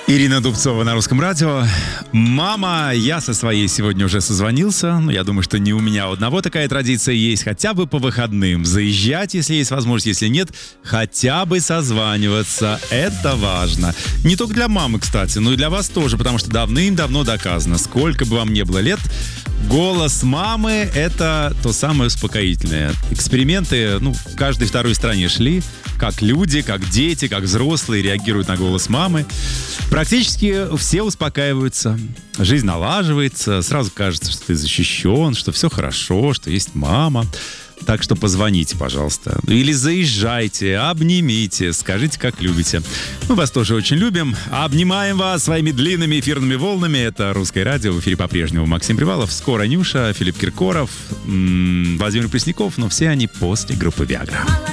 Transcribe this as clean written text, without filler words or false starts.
Ирина Дубцова на Русском радио. Мама, я со своей сегодня уже созвонился. Я думаю, что не у меня одного такая традиция есть. Хотя бы по выходным заезжать, если есть возможность. Если нет, хотя бы созваниваться. Это важно. Не только для мамы, кстати, но и для вас тоже. Потому что давным-давно доказано, сколько бы вам ни было лет, голос мамы — это то самое успокоительное. Эксперименты, в каждой второй стране шли. Как люди, как дети, как взрослые реагируют на голос мамы. Практически все успокаиваются. Жизнь налаживается. Сразу кажется, что ты защищен, что все хорошо, что есть мама. Так что позвоните, пожалуйста. Или заезжайте, обнимите, скажите, как любите. Мы вас тоже очень любим. Обнимаем вас своими длинными эфирными волнами. Это Русское радио. В эфире по-прежнему Максим Привалов. Скоро Нюша, Филипп Киркоров, Владимир Пресняков. Но все они после группы «Виагра».